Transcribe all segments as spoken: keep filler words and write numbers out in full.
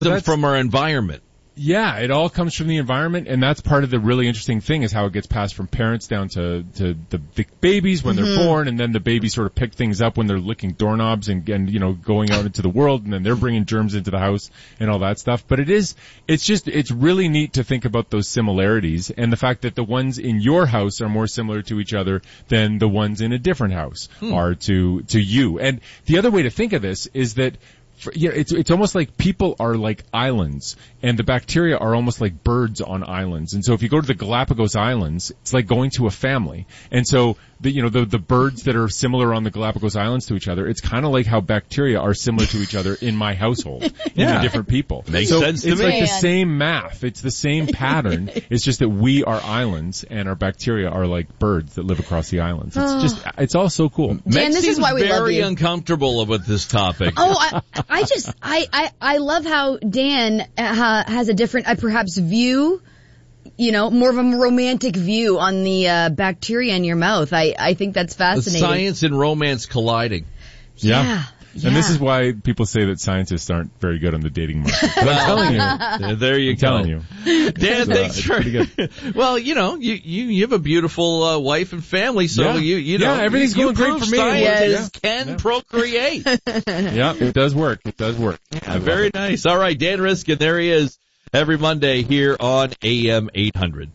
That's, from our environment. Yeah, it all comes from the environment, and that's part of the really interesting thing is how it gets passed from parents down to, to the, the babies when mm-hmm. they're born, and then the babies sort of pick things up when they're licking doorknobs and, and, you know, going out into the world, and then they're bringing germs into the house and all that stuff. But it is, it's just, it's really neat to think about those similarities and the fact that the ones in your house are more similar to each other than the ones in a different house hmm. are to, to you. And the other way to think of this is that For, yeah, it's it's almost like people are like islands, and the bacteria are almost like birds on islands. And so if you go to the Galapagos Islands, it's like going to a family. And so the you know the the birds that are similar on the Galapagos Islands to each other, it's kind of like how bacteria are similar to each other in my household, in yeah. the different people. Makes so sense to it's me. like the same math. It's the same pattern. It's just that we are islands, and our bacteria are like birds that live across the islands. It's just it's all so cool. Dan, this is why we love very you. uncomfortable about this topic. Oh, I, I just, I, I, I love how Dan uh, has a different, uh, perhaps, view, you know, more of a romantic view on the uh, bacteria in your mouth. I, I think that's fascinating. The science and romance colliding. Yeah. yeah. Yeah. And this is why people say that scientists aren't very good on the dating market. But I'm telling you. There you I'm go. telling you. Dan, So, thanks it's for, pretty good. well, you know, you, you, you have a beautiful, uh, wife and family, so Yeah. you, you know. Yeah, everything's you, going great prove for me. Scientists Yeah. can Yeah. procreate. Yeah, it does work. It does work. Yeah, very nice. All right, Dan Riskin, there he is every Monday here on A M eight hundred.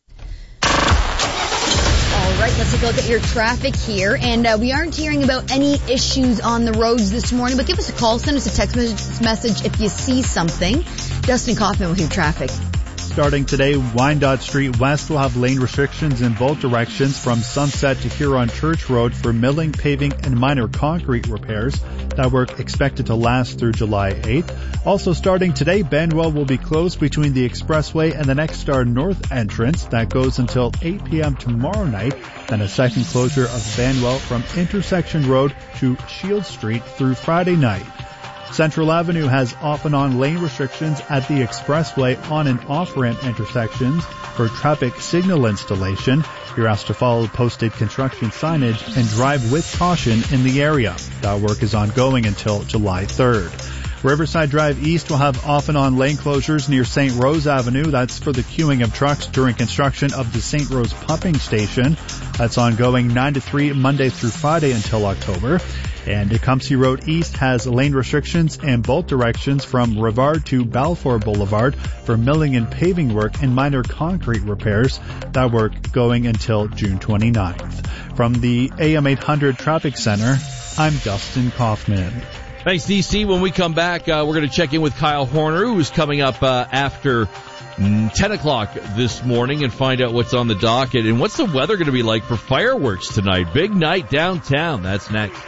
All right, let's take a look at your traffic here. And uh, we aren't hearing about any issues on the roads this morning, but give us a call, send us a text message if you see something. Dustin Kaufman with your traffic. Starting today, Wyandotte Street West will have lane restrictions in both directions from Sunset to Huron Church Road for milling, paving, and minor concrete repairs. That work expected to last through July eighth. Also starting today, Benwell will be closed between the Expressway and the Next Star North entrance. That goes until eight p.m. tomorrow night. Then a second closure of Benwell from Intersection Road to Shield Street through Friday night. Central Avenue has off and on lane restrictions at the Expressway on and off-ramp intersections for traffic signal installation. You're asked to follow posted construction signage and drive with caution in the area. That work is ongoing until July third. Riverside Drive East will have off and on lane closures near Saint Rose Avenue. That's for the queuing of trucks during construction of the Saint Rose pumping station. That's ongoing nine to three Monday through Friday until October. And Tecumseh Road East has lane restrictions in both directions from Rivard to Balfour Boulevard for milling and paving work and minor concrete repairs. That work going until June twenty-ninth. From the A M eight hundred Traffic Center, I'm Dustin Kaufman. Thanks, D C. When we come back, uh, we're going to check in with Kyle Horner, who's coming up uh, after ten o'clock this morning, and find out what's on the docket and what's the weather going to be like for fireworks tonight. Big night downtown. That's next.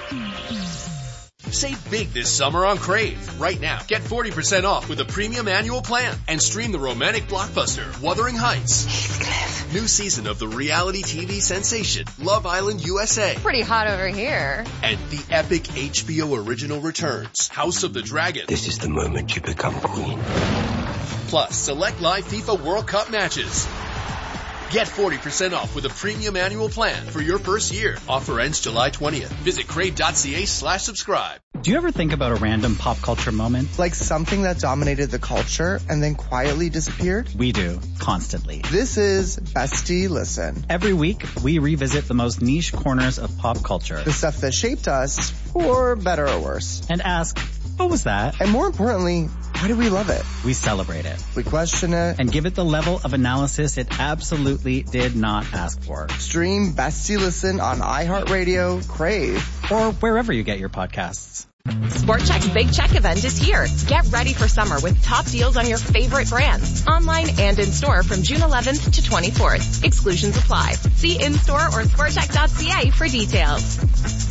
Save big this summer on Crave. Right now, get forty percent off with a premium annual plan and stream the romantic blockbuster Wuthering Heights. Heathcliff. New season of the reality T V sensation Love Island U S A. Pretty hot over here. And the epic H B O original returns House of the Dragon. This is the moment you become queen. Plus, select live FIFA World Cup matches. Get forty percent off with a premium annual plan for your first year. Offer ends July twentieth. Visit crave.ca slash subscribe. Do you ever think about a random pop culture moment? Like something that dominated the culture and then quietly disappeared? We do, constantly. This is Bestie Listen. Every week, we revisit the most niche corners of pop culture. The stuff that shaped us, for better or worse. And ask, what was that? And more importantly, why do we love it? We celebrate it. We question it. And give it the level of analysis it absolutely did not ask for. Stream Bestie Listen on iHeartRadio, Crave, or wherever you get your podcasts. Sport Chek's Big Check event is here. Get ready for summer with top deals on your favorite brands. Online and in-store from June eleventh to twenty-fourth. Exclusions apply. See in-store or sport check dot c a for details.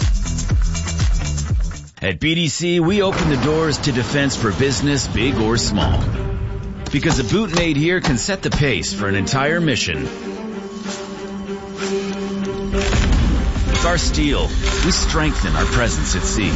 At B D C, we open the doors to defense for business, big or small. Because a boot made here can set the pace for an entire mission. With our steel, we strengthen our presence at sea.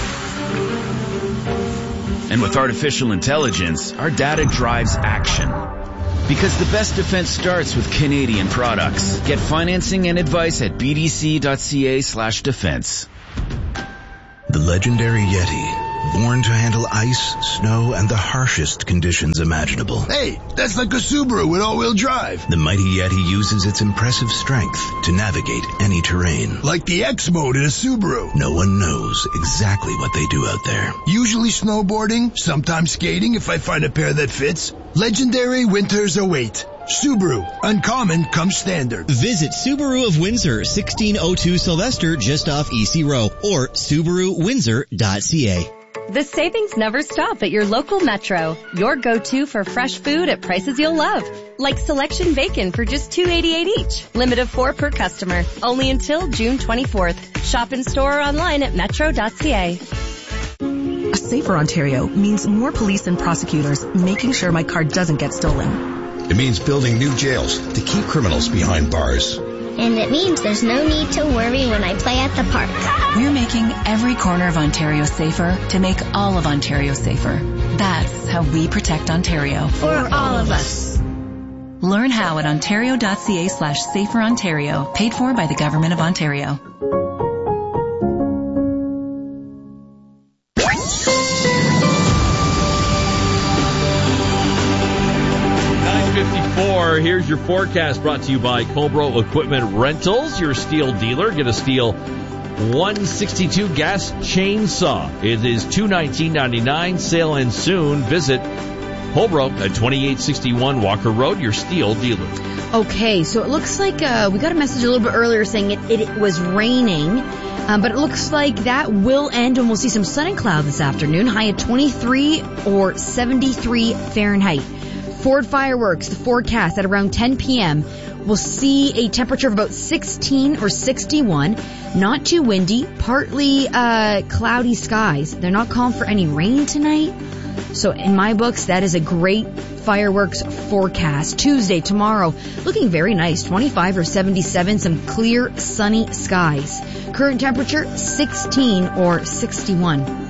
And with artificial intelligence, our data drives action. Because the best defense starts with Canadian products. Get financing and advice at b d c dot c a slash defense. The legendary Yeti, born to handle ice, snow, and the harshest conditions imaginable. Hey, that's like a Subaru with all-wheel drive. The mighty Yeti uses its impressive strength to navigate any terrain. Like the X mode in a Subaru. No one knows exactly what they do out there. Usually snowboarding, sometimes skating if I find a pair that fits. Legendary winters await. Subaru. Uncommon comes standard. Visit Subaru of Windsor, sixteen oh two Sylvester, just off E C Row, or Subaru Windsor dot C A. The savings never stop at your local Metro. Your go-to for fresh food at prices you'll love. Like selection bacon for just two eighty-eight each. Limit of four per customer. Only until June twenty-fourth. Shop in store or online at metro dot c a. A safer Ontario means more police and prosecutors making sure my car doesn't get stolen. It means building new jails to keep criminals behind bars. And it means there's no need to worry when I play at the park. We're making every corner of Ontario safer to make all of Ontario safer. That's how we protect Ontario. For all of us. Learn how at ontario dot c a slash safer Ontario. Paid for by the Government of Ontario. fifty-four. Here's your forecast brought to you by Cobro Equipment Rentals, your steel dealer. Get a steel one sixty-two gas chainsaw. It is two nineteen ninety-nine. Sale ends soon. Visit Cobro at twenty-eight sixty-one Walker Road, your steel dealer. Okay, so it looks like uh, we got a message a little bit earlier saying it, it, it was raining, um, but it looks like that will end and we'll see some sun and cloud this afternoon. High at twenty-three or seventy-three Fahrenheit. Ford Fireworks, the forecast at around ten p.m. We'll see a temperature of about sixteen or sixty-one. Not too windy, partly uh, cloudy skies. They're not calling for any rain tonight. So in my books, that is a great fireworks forecast. Tuesday, tomorrow, looking very nice. twenty-five or seventy-seven, some clear, sunny skies. Current temperature, sixteen or sixty-one.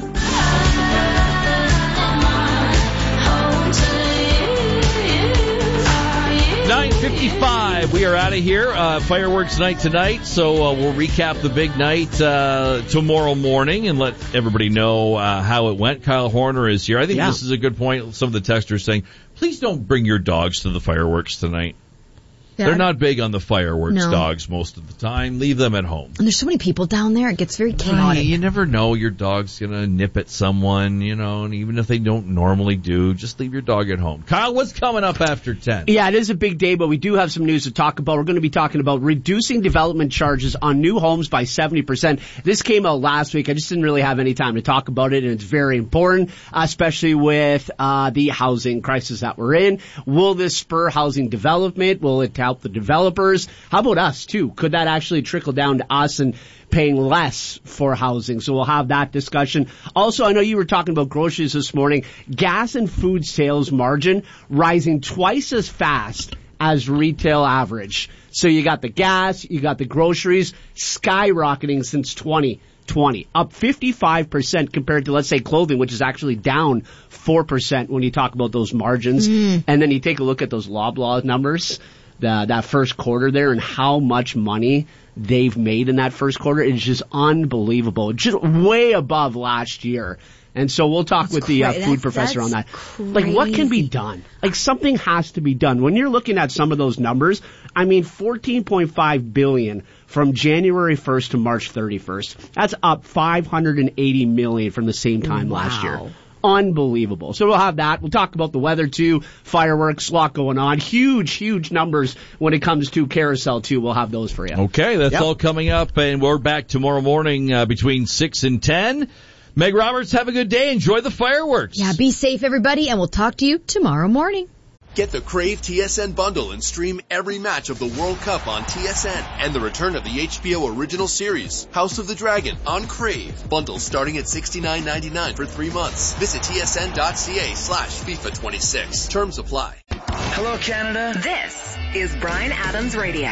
nine fifty-five. We are out of here. Uh, fireworks night tonight, so uh, we'll recap the big night uh, tomorrow morning and let everybody know uh, how it went. Kyle Horner is here. I think yeah. this is a good point. Some of the texters saying, please don't bring your dogs to the fireworks tonight. Yeah. They're not big on the fireworks no. dogs most of the time. Leave them at home. And there's so many people down there, it gets very chaotic. Right. You never know. Your dog's going to nip at someone, you know, and even if they don't normally do, just leave your dog at home. Kyle, what's coming up after ten? Yeah, it is a big day, but we do have some news to talk about. We're going to be talking about reducing development charges on new homes by seventy percent. This came out last week. I just didn't really have any time to talk about it, and it's very important, especially with uh the housing crisis that we're in. Will this spur housing development? Will it help the developers? How about us, too? Could that actually trickle down to us and paying less for housing? So we'll have that discussion. Also, I know you were talking about groceries this morning. Gas and food sales margin rising twice as fast as retail average. So you got the gas, you got the groceries skyrocketing since twenty twenty, up fifty-five percent compared to, let's say, clothing, which is actually down four percent when you talk about those margins. Mm. And then you take a look at those Loblaw numbers, the, that first quarter there, and how much money they've made in that first quarter. It's just unbelievable. Just way above last year. And so we'll talk that's with the uh, food that's, professor that's on that. Crazy. Like, what can be done? Like, something has to be done. When you're looking at some of those numbers, I mean, fourteen point five billion dollars from January first to March thirty-first. That's up five hundred eighty million dollars from the same time wow. last year. Unbelievable. So we'll have that. We'll talk about the weather, too. Fireworks, a lot going on. Huge, huge numbers when it comes to Carousel, too. We'll have those for you. Okay, that's yep. all coming up, and we're back tomorrow morning uh, between six and ten. Meg Roberts, have a good day. Enjoy the fireworks. Yeah, be safe, everybody, and we'll talk to you tomorrow morning. Get the Crave T S N bundle and stream every match of the World Cup on T S N and the return of the H B O original series, House of the Dragon, on Crave. Bundles starting at sixty-nine ninety-nine for three months. Visit tsn.ca slash FIFA twenty-six. Terms apply. Hello, Canada. This is Bryan Adams Radio.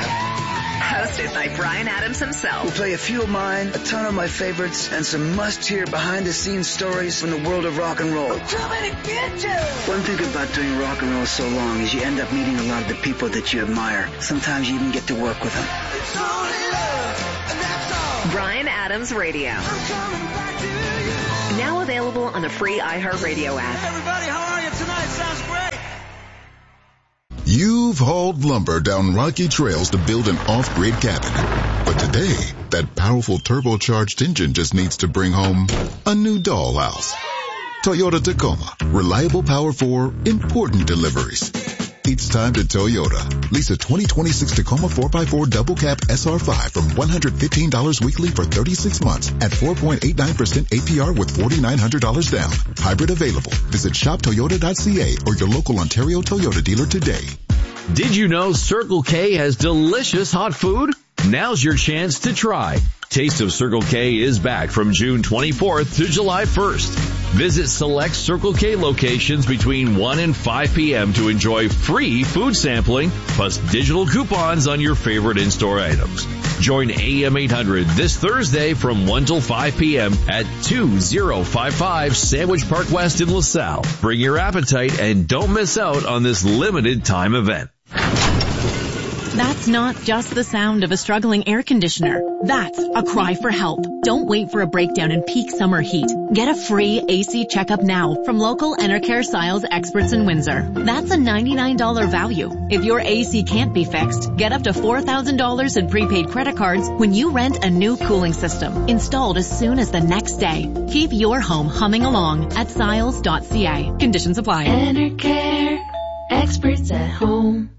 Hosted by Bryan Adams himself. We'll play a few of mine, a ton of my favorites, and some must-hear behind-the-scenes stories from the world of rock and roll. I'm coming to get you! One thing about doing rock and roll so long is you end up meeting a lot of the people that you admire. Sometimes you even get to work with them. It's only love, and that's all. Bryan Adams Radio. I'm coming back to you. Now available on the free iHeartRadio app. Hey everybody, how are you tonight? Sounds great. You've hauled lumber down rocky trails to build an off-grid cabin. But today, that powerful turbocharged engine just needs to bring home a new dollhouse. Toyota Tacoma. Reliable power for important deliveries. It's time to Toyota. Lease a twenty twenty-six Tacoma four by four double cab S R five from one hundred fifteen dollars weekly for thirty-six months at four point eight nine percent A P R with four thousand nine hundred dollars down. Hybrid available. Visit shop toyota dot c a or your local Ontario Toyota dealer today. Did you know Circle K has delicious hot food? Now's your chance to try. Taste of Circle K is back from June twenty-fourth to July first. Visit select Circle K locations between one and five p.m. to enjoy free food sampling, plus digital coupons on your favorite in-store items. Join A M eight hundred this Thursday from one till five p.m. at two thousand fifty-five Sandwich Park West in LaSalle. Bring your appetite and don't miss out on this limited time event. That's not just the sound of a struggling air conditioner. That's a cry for help. Don't wait for a breakdown in peak summer heat. Get a free A C checkup now from local Enercare Siles experts in Windsor. That's a ninety-nine dollars value. If your A C can't be fixed, get up to four thousand dollars in prepaid credit cards when you rent a new cooling system, installed as soon as the next day. Keep your home humming along at siles dot c a. Conditions apply. Enercare, experts at home.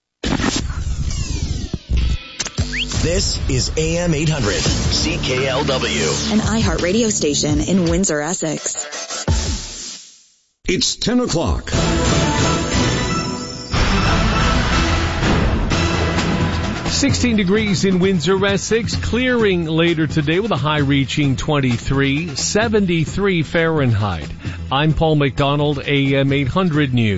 This is A M eight hundred, C K L W. An iHeart radio station in Windsor, Essex. It's ten o'clock. sixteen degrees in Windsor, Essex, clearing later today with a high reaching twenty-three, seventy-three Fahrenheit. I'm Paul McDonald, A M eight hundred News.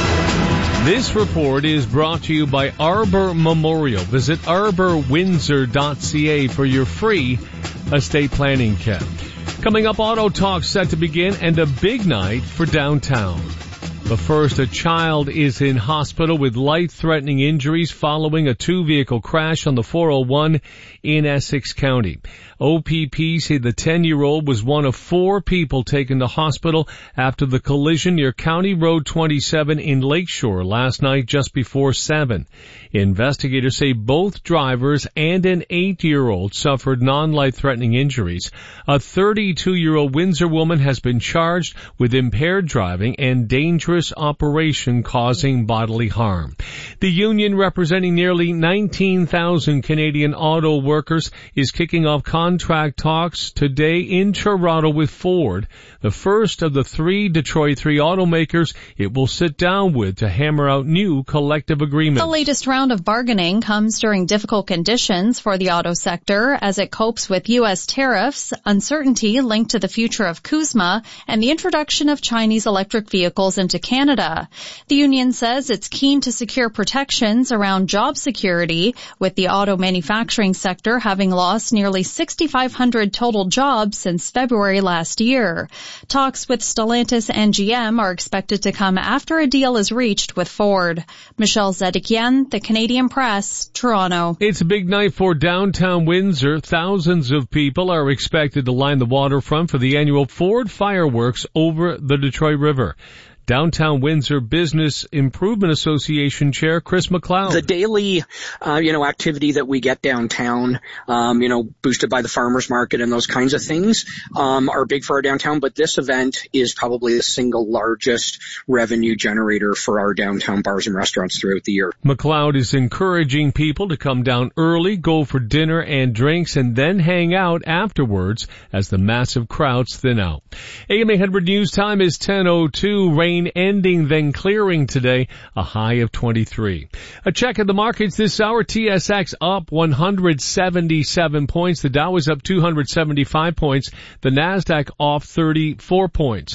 This report is brought to you by Arbor Memorial. Visit arbor windsor dot c a for your free estate planning kit. Coming up, Auto Talk set to begin and a big night for downtown. But first, a child is in hospital with life-threatening injuries following a two-vehicle crash on the four oh one in Essex County. O P P say the ten-year-old was one of four people taken to hospital after the collision near County Road twenty-seven in Lakeshore last night just before seven. Investigators say both drivers and an eight-year-old suffered non-life-threatening injuries. A thirty-two-year-old Windsor woman has been charged with impaired driving and dangerous operation causing bodily harm. The union, representing nearly nineteen thousand Canadian auto workers, is kicking off contract talks today in Toronto with Ford, the first of the three Detroit three automakers it will sit down with to hammer out new collective agreements. The latest round of bargaining comes during difficult conditions for the auto sector as it copes with U S tariffs, uncertainty linked to the future of CUSMA, and the introduction of Chinese electric vehicles into Canada. The union says it's keen to secure protections around job security, with the auto manufacturing sector having lost nearly sixty-five hundred total jobs since February last year. Talks with Stellantis and G M are expected to come after a deal is reached with Ford. Michelle Zedekian, The Canadian Press, Toronto. It's a big night for downtown Windsor. Thousands of people are expected to line the waterfront for the annual Ford fireworks over the Detroit River. Downtown Windsor Business Improvement Association Chair Chris McLeod. The daily, uh, you know, activity that we get downtown, um, you know, boosted by the farmers market and those kinds of things, um, are big for our downtown. But this event is probably the single largest revenue generator for our downtown bars and restaurants throughout the year. McLeod is encouraging people to come down early, go for dinner and drinks, and then hang out afterwards as the massive crowds thin out. A M eight hundred News Time is ten oh two. Rain ending, then clearing today, a high of twenty-three. A check of the markets this hour. T S X up one hundred seventy-seven points. The Dow is up two hundred seventy-five points. The Nasdaq off thirty-four points.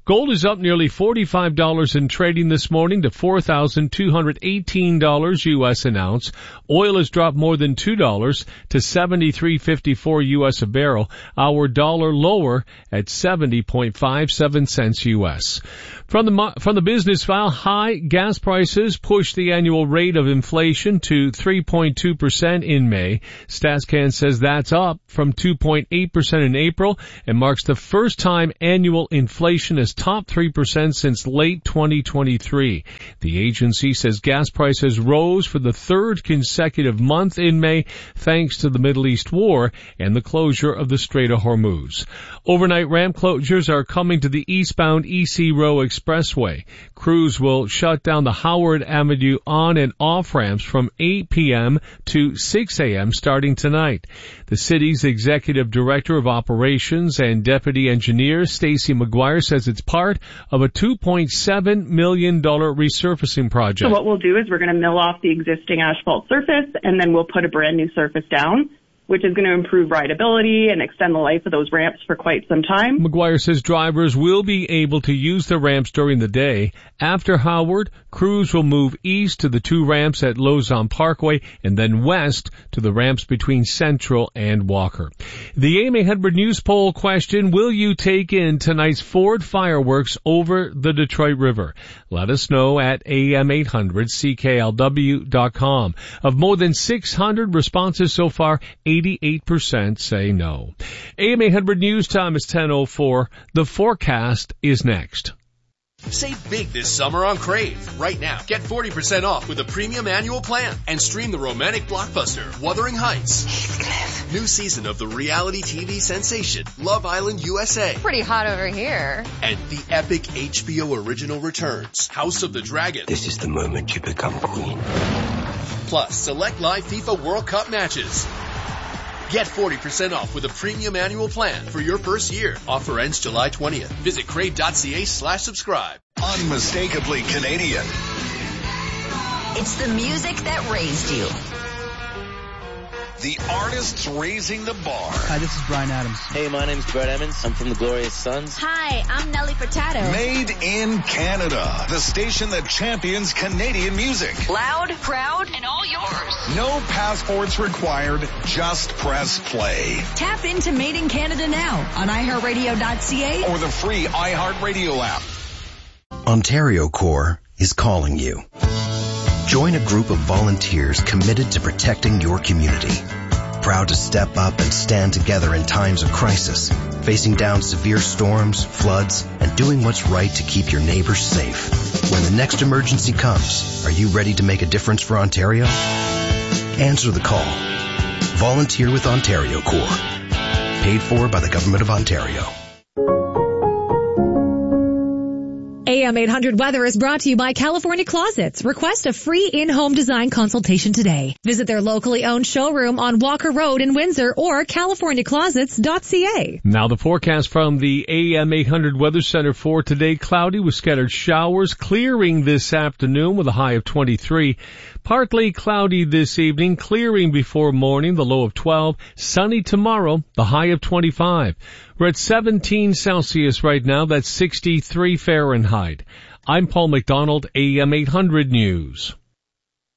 Gold is up nearly forty-five dollars in trading this morning to four thousand two hundred eighteen dollars U S an ounce. Oil has dropped more than two dollars to seventy-three fifty-four U S a barrel. Our dollar lower at seventy point five seven cents U S. From the from the business file, high gas prices push the annual rate of inflation to three point two percent in May. StatsCan says that's up from two point eight percent in April and marks the first time annual inflation has topped three percent since late twenty twenty-three. The agency says gas prices rose for the third consecutive month in May thanks to the Middle East war and the closure of the Strait of Hormuz. Overnight ramp closures are coming to the eastbound E C Row Expressway. Crews will shut down the Howard Avenue on and off ramps from eight p.m. to six a.m. starting tonight. The city's executive director of operations and deputy engineer, Stacy McGuire, says it's part of a two point seven million dollars resurfacing project. So what we'll do is we're going to mill off the existing asphalt surface, and then we'll put a brand new surface down, which is going to improve rideability and extend the life of those ramps for quite some time. McGuire says drivers will be able to use the ramps during the day. After Howard, crews will move east to the two ramps at Lausanne Parkway and then west to the ramps between Central and Walker. The A M eight hundred News poll question, will you take in tonight's Ford fireworks over the Detroit River? Let us know at A M eight hundred C K L W dot com. Of more than six hundred responses so far, eighty-eight percent say no. A M eight hundred News time is ten oh four. The forecast is next. Save big this summer on Crave. Right now, get forty percent off with a premium annual plan and stream the romantic blockbuster Wuthering Heights. Heathcliff. New season of the reality T V sensation Love Island U S A. Pretty hot over here. And the epic H B O original returns, House of the Dragon. This is the moment you become queen. Plus, select live FIFA World Cup matches. Get forty percent off with a premium annual plan for your first year. Offer ends July twentieth. Visit crave.ca slash subscribe. Unmistakably Canadian. It's the music that raised you. The artists raising the bar. Hi, this is Bryan Adams. Hey, my name's Brett Emmons. I'm from the Glorious Sons. Hi, I'm Nelly Furtado. Made in Canada. The station that champions Canadian music. Loud, proud, and all yours. No passports required. Just press play. Tap into Made in Canada now on i heart radio dot c a or the free iHeartRadio app. Ontario Corps is calling you. Join a group of volunteers committed to protecting your community. Proud to step up and stand together in times of crisis, facing down severe storms, floods, and doing what's right to keep your neighbors safe. When the next emergency comes, are you ready to make a difference for Ontario? Answer the call. Volunteer with Ontario Corps. Paid for by the Government of Ontario. A M eight hundred Weather is brought to you by California Closets. Request a free in-home design consultation today. Visit their locally owned showroom on Walker Road in Windsor or california closets dot c a. Now the forecast from the A M eight hundred Weather Center for today. Cloudy with scattered showers, clearing this afternoon with a high of twenty-three. Partly cloudy this evening, clearing before morning, the low of twelve. Sunny tomorrow, the high of twenty-five. We're at seventeen Celsius right now. That's sixty-three Fahrenheit. I'm Paul McDonald, A M eight hundred News.